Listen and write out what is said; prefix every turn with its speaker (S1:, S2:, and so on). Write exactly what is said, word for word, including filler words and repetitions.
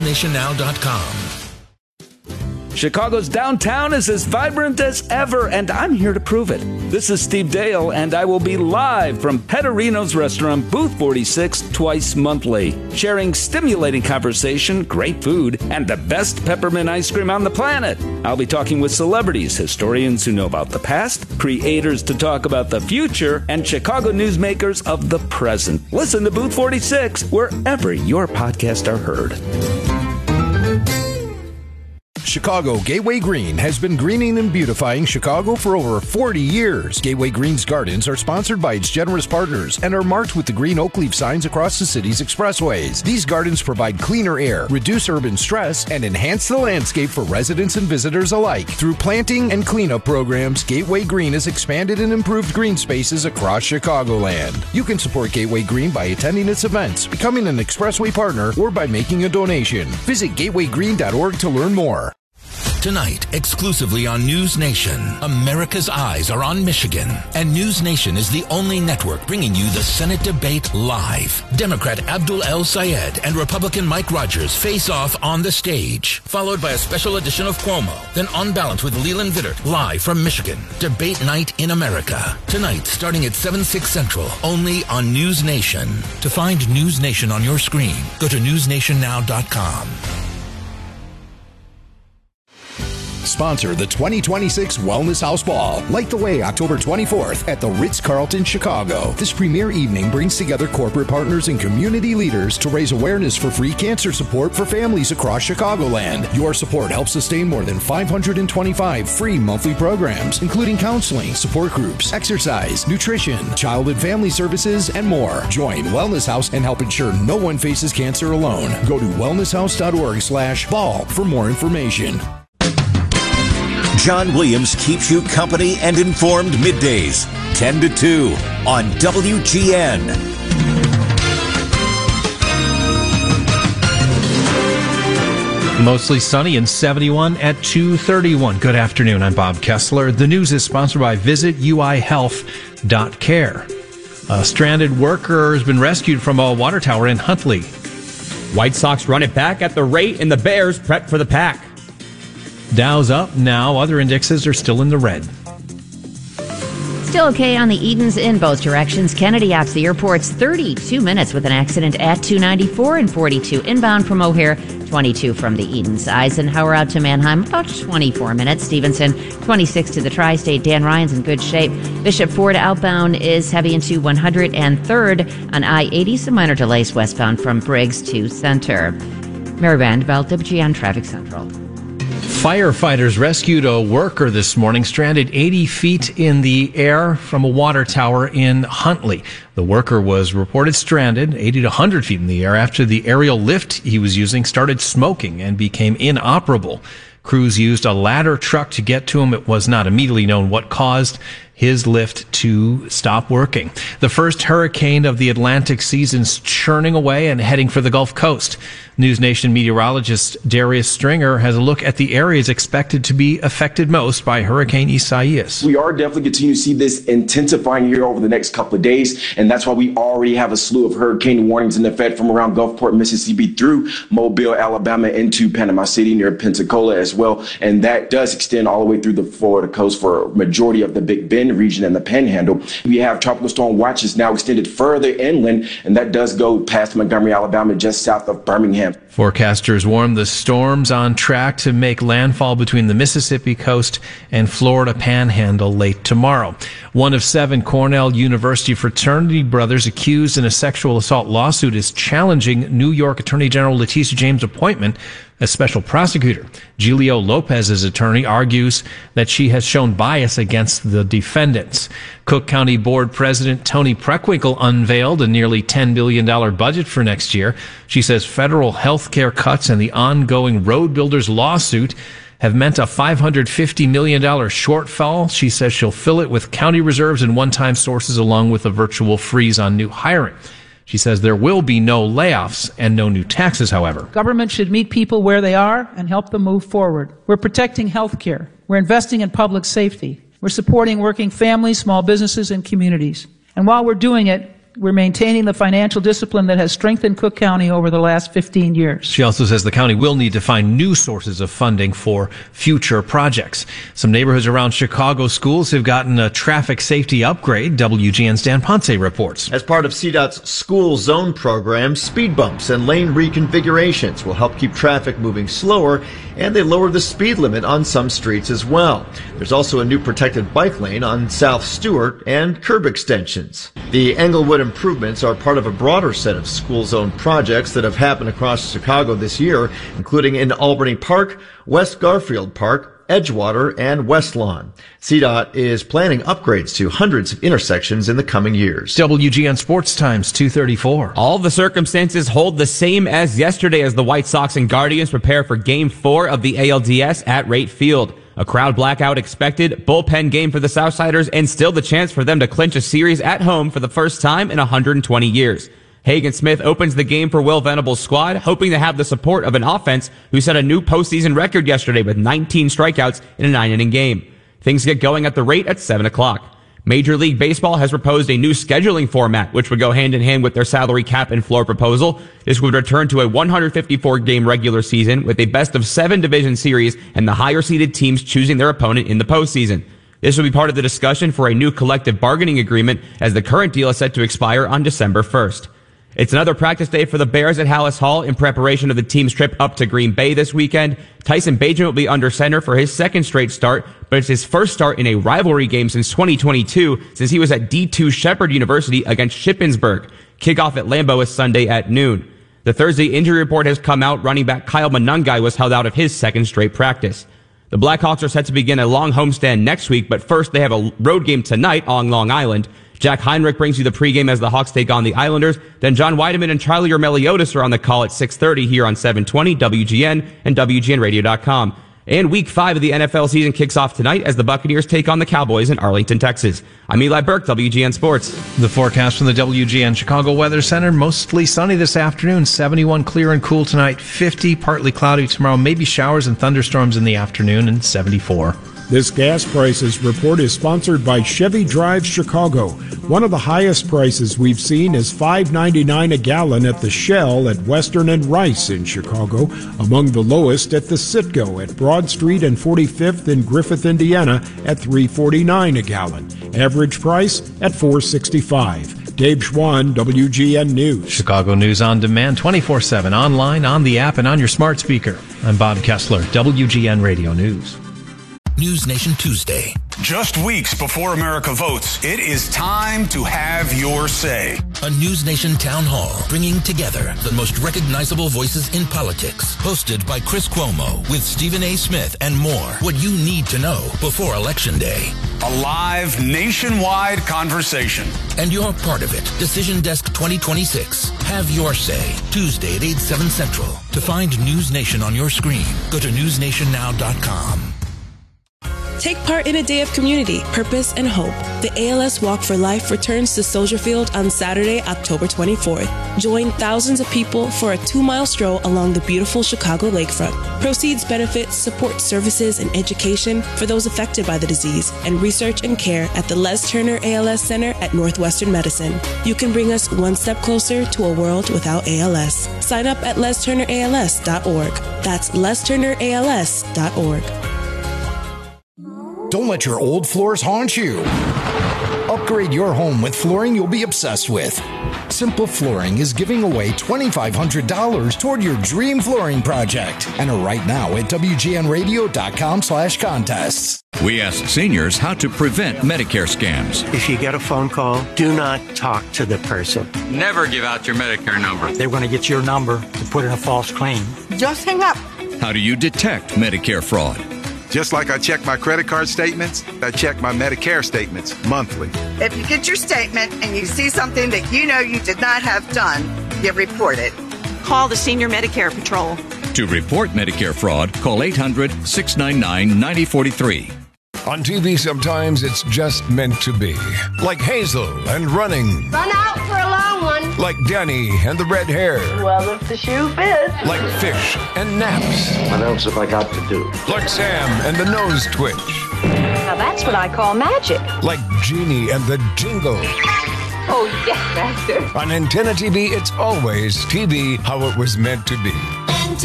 S1: nation now dot com.
S2: Chicago's downtown is as vibrant as ever, and I'm here to prove it. This is Steve Dale, and I will be live from Petterino's Restaurant, Booth forty-six, twice monthly, sharing stimulating conversation, great food, and the best peppermint ice cream on the planet. I'll be talking with celebrities, historians who know about the past, creators to talk about the future, and Chicago newsmakers of the present. Listen to Booth forty-six wherever your podcasts are heard.
S3: Chicago Gateway Green has been greening and beautifying Chicago for over forty years. Gateway Green's gardens are sponsored by its generous partners and are marked with the green oak leaf signs across the city's expressways. These gardens provide cleaner air, reduce urban stress, and enhance the landscape for residents and visitors alike. Through planting and cleanup programs, Gateway Green has expanded and improved green spaces across Chicagoland. You can support Gateway Green by attending its events, becoming an expressway partner, or by making a donation. Visit gateway green dot org to learn more.
S1: Tonight, exclusively on News Nation, America's eyes are on Michigan, and News Nation is the only network bringing you the Senate debate live. Democrat Abdul El Sayed and Republican Mike Rogers face off on the stage, followed by a special edition of Cuomo, then On Balance with Leland Vittert, live from Michigan. Debate night in America. Tonight, starting at seven, six Central, only on News Nation. To find News Nation on your screen, go to news nation now dot com.
S3: Sponsor the twenty twenty-six Wellness House Ball. Light the way October twenty-fourth at the Ritz-Carlton, Chicago. This premier evening brings together corporate partners and community leaders to raise awareness for free cancer support for families across Chicagoland. Your support helps sustain more than five hundred twenty-five free monthly programs, including counseling, support groups, exercise, nutrition, child and family services, and more. Join Wellness House and help ensure no one faces cancer alone. Go to wellness house dot org slash ball for more information.
S4: John Williams keeps you company and informed middays, ten to two on W G N.
S5: Mostly sunny and seventy-one at two thirty-one. Good afternoon. I'm Bob Kessler. The news is sponsored by visit u i health dot care. A stranded worker has been rescued from a water tower in Huntley.
S6: White Sox run it back at the rate, and the Bears prep for the pack.
S5: Dow's up now. Other indexes are still in the red.
S7: Still okay on the Edens in both directions. Kennedy out to the airport's thirty-two minutes with an accident at two ninety-four and forty-two inbound from O'Hare, twenty-two from the Edens. Eisenhower out to Mannheim, about twenty-four minutes. Stevenson, twenty-six to the Tri-State. Dan Ryan's in good shape. Bishop Ford outbound is heavy into one hundred third on I eighty. Some minor delays westbound from Briggs to Center. Mary Vanderbilt, W G N Traffic Central.
S5: Firefighters rescued a worker this morning stranded eighty feet in the air from a water tower in Huntley. The worker was reported stranded eighty to one hundred feet in the air after the aerial lift he was using started smoking and became inoperable. Crews used a ladder truck to get to him. It was not immediately known what caused his lift to stop working. The first hurricane of the Atlantic season's churning away and heading for the Gulf Coast. News Nation meteorologist Darius Stringer has a look at the areas expected to be affected most by Hurricane Isaias.
S8: We are definitely continuing to see this intensifying here over the next couple of days, and that's why we already have a slew of hurricane warnings in effect from around Gulfport, Mississippi through Mobile, Alabama, into Panama City near Pensacola as well, and that does extend all the way through the Florida coast for a majority of the Big Bend region and the Panhandle. We have tropical storm watches now extended further inland, and that does go past Montgomery, Alabama, just south of Birmingham.
S5: Forecasters warn the storm's on track to make landfall between the Mississippi coast and Florida Panhandle late tomorrow. One of seven Cornell University fraternity brothers accused in a sexual assault lawsuit is challenging New York Attorney General Letitia James' appointment as special prosecutor. Giulio Lopez's attorney argues that she has shown bias against the defendants. Cook County Board President Toni Preckwinkle unveiled a nearly ten billion dollars budget for next year. She says federal health care cuts and the ongoing road builders lawsuit have meant a five hundred fifty million dollars shortfall. She says she'll fill it with county reserves and one-time sources along with a virtual freeze on new hiring. She says there will be no layoffs and no new taxes, however.
S9: Government should meet people where they are and help them move forward. We're protecting health care. We're investing in public safety. We're supporting working families, small businesses, and communities. And while we're doing it, We're maintaining the financial discipline that has strengthened Cook County over the last fifteen years.
S5: She also says the county will need to find new sources of funding for future projects. Some neighborhoods around Chicago schools have gotten a traffic safety upgrade. W G N's Dan Ponce reports.
S10: As part of C DOT's school zone program, speed bumps and lane reconfigurations will help keep traffic moving slower, and they lower the speed limit on some streets as well. There's also a new protected bike lane on South Stewart and curb extensions. The Englewood improvements are part of a broader set of school zone projects that have happened across Chicago this year, including in Albany Park, West Garfield Park, Edgewater, and West Lawn. C DOT is planning upgrades to hundreds of intersections in the coming years.
S5: W G N Sports Times two thirty-four.
S6: All the circumstances hold the same as yesterday as the White Sox and Guardians prepare for Game four of the A L D S at Rate Field. A crowd blackout expected, bullpen game for the Southsiders, and still the chance for them to clinch a series at home for the first time in one hundred twenty years. Hagen Smith opens the game for Will Venable's squad, hoping to have the support of an offense who set a new postseason record yesterday with nineteen strikeouts in a nine-inning game. Things get going at the Rate at seven o'clock. Major League Baseball has proposed a new scheduling format, which would go hand in hand with their salary cap and floor proposal. This would return to a one hundred fifty-four game regular season with a best of seven division series and the higher seeded teams choosing their opponent in the postseason. This will be part of the discussion for a new collective bargaining agreement, as the current deal is set to expire on December first. It's another practice day for the Bears at Hallis Hall in preparation of the team's trip up to Green Bay this weekend. Tyson Bagent will be under center for his second straight start, but it's his first start in a rivalry game since twenty twenty-two, since he was at D two Shepherd University against Shippensburg. Kickoff at Lambeau is Sunday at noon. The Thursday injury report has come out. Running back Kyle Monungai was held out of his second straight practice. The Blackhawks are set to begin a long homestand next week, but first they have a road game tonight on Long Island. Jack Heinrich brings you the pregame as the Hawks take on the Islanders. Then John Weideman and Charlie Meliodas are on the call at six thirty here on seven twenty W G N and W G N radio dot com. And week five of the N F L season kicks off tonight as the Buccaneers take on the Cowboys in Arlington, Texas. I'm Eli Burke, W G N Sports.
S5: The forecast from the W G N Chicago Weather Center: mostly sunny this afternoon, seventy-one clear and cool tonight, fifty partly cloudy tomorrow, maybe showers and thunderstorms in the afternoon, and seventy-four.
S11: This gas prices report is sponsored by Chevy Drive Chicago. One of the highest prices we've seen is five ninety-nine a gallon at the Shell at Western and Rice in Chicago. Among the lowest at the Citgo at Broad Street and forty-fifth in Griffith, Indiana at three forty-nine a gallon. Average price at four sixty-five. Dave Schwann, W G N News.
S5: Chicago News on demand, twenty-four seven, online, on the app, and on your smart speaker. I'm Bob Kessler, W G N Radio News.
S1: News Nation Tuesday.
S12: Just weeks before America votes, it is time to have your say.
S1: A News Nation town hall bringing together the most recognizable voices in politics. Hosted by Chris Cuomo with Stephen A. Smith and more. What you need to know before Election Day.
S12: A live nationwide conversation.
S1: And you're part of it. Decision Desk twenty twenty-six. Have your say. Tuesday at eight, seven Central. To find News Nation on your screen, go to news nation now dot com.
S13: Take part in a day of community, purpose, and hope. The A L S Walk for Life returns to Soldier Field on Saturday, October twenty-fourth. Join thousands of people for a two-mile stroll along the beautiful Chicago lakefront. Proceeds benefit support services and education for those affected by the disease and research and care at the Les Turner A L S Center at Northwestern Medicine. You can bring us one step closer to a world without A L S. Sign up at les turner a l s dot org. That's les turner a l s dot org.
S3: Don't let your old floors haunt you. Upgrade your home with flooring you'll be obsessed with. Simple Flooring is giving away twenty-five hundred dollars toward your dream flooring project. Enter right now at W G N radio dot com slash contests.
S14: We ask seniors how to prevent Medicare scams.
S15: If you get a phone call, do not talk to the person.
S16: Never give out your Medicare number.
S15: They're going to get your number to put in a false claim.
S17: Just hang up.
S14: How do you detect Medicare fraud?
S18: Just like I check my credit card statements, I check my Medicare statements monthly.
S17: If you get your statement and you see something that you know you did not have done, you report it.
S19: Call the Senior Medicare Patrol.
S14: To report Medicare fraud, call eight hundred, six nine nine, nine zero four three.
S20: On T V, sometimes it's just meant to be. Like Hazel and running.
S21: Run out for a long one.
S20: Like Danny and the red hair.
S21: Well, if the shoe fits.
S20: Like Fish and Naps.
S22: What else have I got to do?
S20: Like Sam and the nose twitch.
S21: Now that's what I call magic.
S20: Like Jeannie and the jingle.
S21: Oh, yes, Master.
S20: On Antenna T V, it's always T V how it was meant to be.